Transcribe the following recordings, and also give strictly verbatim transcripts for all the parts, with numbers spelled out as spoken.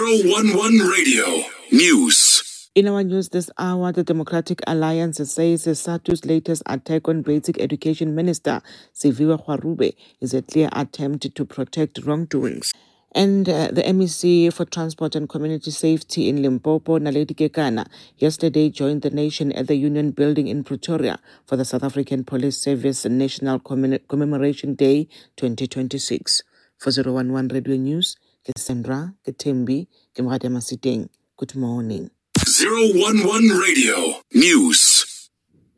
zero one one Radio News. In our news this hour, the Democratic Alliance says SADU's latest attack on Basic Education Minister Siviwe Gwarube is a clear attempt to protect wrongdoings. And uh, the M E C for Transport and Community Safety in Limpopo, Naledi Kekana, yesterday joined the nation at the Union Building in Pretoria for the South African Police Service National Commem- Commemoration Day twenty twenty-six. For zero one one Radio News, Cassandra, Ketembi, Kemrade Masiteng. Good morning. zero one one Radio News.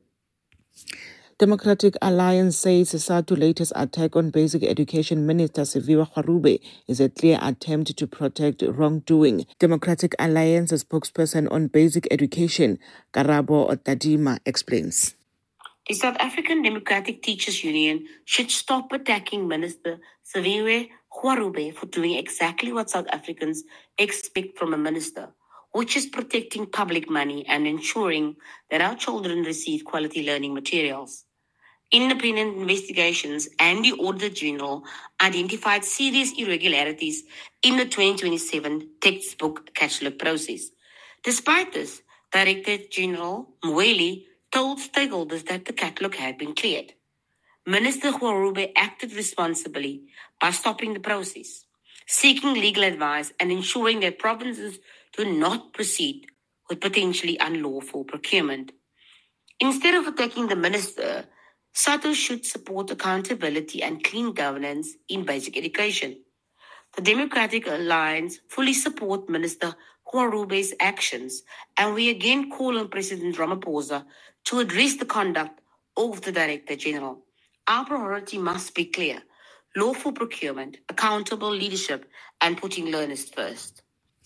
Democratic Alliance says SADU's latest attack on Basic Education Minister Siviwe Gwarube is a clear attempt to protect wrongdoing. Democratic Alliance spokesperson on basic education, Karabo Otadima, explains. The South African Democratic Teachers Union should stop attacking Minister Siviwe Gwarube for doing exactly what South Africans expect from a minister, which is protecting public money and ensuring that our children receive quality learning materials. Independent investigations and the Auditor General identified serious irregularities in the twenty twenty-seven textbook catalogue process. Despite this, Director General Mweli told stakeholders that the catalogue had been cleared. Minister Gwarube acted responsibly by stopping the process, seeking legal advice and ensuring that provinces do not proceed with potentially unlawful procurement. Instead of attacking the minister, SADU should support accountability and clean governance in basic education. The Democratic Alliance fully support Minister Gwarube's actions, and we again call on President Ramaphosa to address the conduct of the Director General. Our priority must be clear: lawful procurement, accountable leadership, and putting learners first.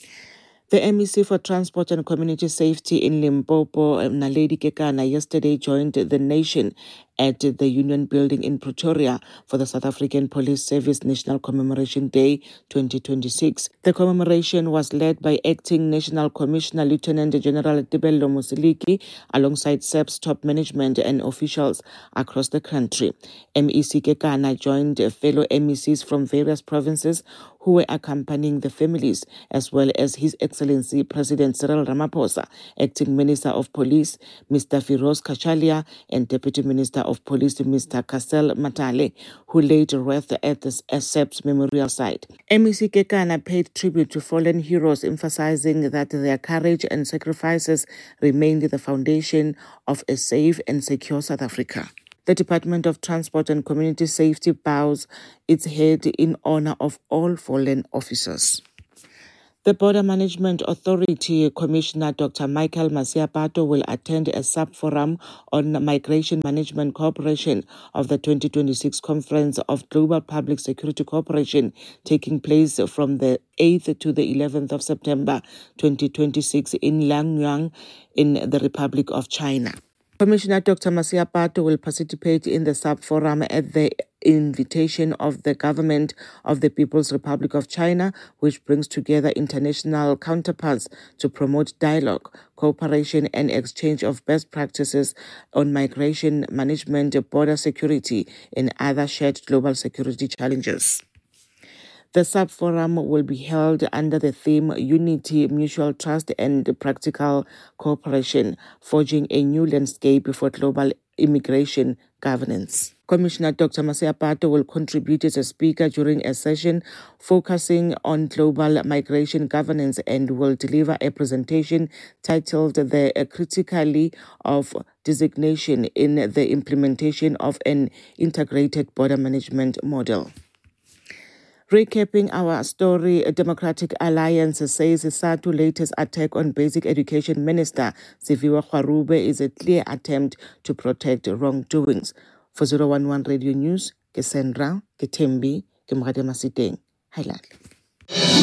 The M E C for Transport and Community Safety in Limpopo, Naledi Kekana, yesterday joined the nation at the Union Building in Pretoria for the South African Police Service National Commemoration Day twenty twenty-six. The commemoration was led by Acting National Commissioner Lieutenant General Tebello Musiliki alongside S A P's top management and officials across the country. M E C Kekana joined fellow M E Cs from various provinces who were accompanying the families, as well as His Excellency President Cyril Ramaphosa, Acting Minister of Police Mister Firoz Kachalia, and Deputy Minister of Police Mister Kassel Matale, who laid wreath at the S A P's memorial site. M E C Kekana paid tribute to fallen heroes, emphasizing that their courage and sacrifices remained the foundation of a safe and secure South Africa. The Department of Transport and Community Safety bows its head in honor of all fallen officers. The Border Management Authority Commissioner Doctor Michael Masiapato will attend a sub-forum on Migration Management Cooperation of the twenty twenty-six Conference of Global Public Security Cooperation, taking place from the eighth to the eleventh of September twenty twenty-six in Langyang in the Republic of China. Commissioner Doctor Masiapato will participate in the sub-forum at the invitation of the Government of the People's Republic of China, which brings together international counterparts to promote dialogue, cooperation and exchange of best practices on migration management, border security and other shared global security challenges. The sub-forum will be held under the theme Unity, Mutual Trust and Practical Cooperation, forging a new landscape for global immigration governance. Commissioner Doctor Masiapato will contribute as a speaker during a session focusing on global migration governance and will deliver a presentation titled The Criticality of Designation in the Implementation of an Integrated Border Management Model. Recapping our story, a Democratic Alliance says SADU's latest attack on Basic Education Minister Siviwe Gwarube is a clear attempt to protect wrongdoings. For zero one one Radio News, Cassandra, Ketembi, Kemrade Masiteng, Highland.